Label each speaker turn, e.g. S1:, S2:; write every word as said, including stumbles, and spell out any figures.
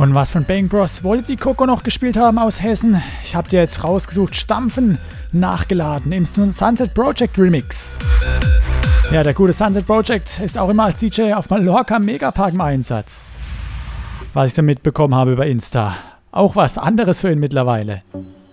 S1: Und was von Bang Bros wollt ihr die Coco noch gespielt haben aus Hessen? Ich hab dir jetzt rausgesucht, Stampfen, nachgeladen im Sunset Project Remix. Ja, der gute Sunset Project ist auch immer als D J auf Mallorca Megapark im Einsatz. Was ich so mitbekommen habe über Insta. Auch was anderes für ihn mittlerweile.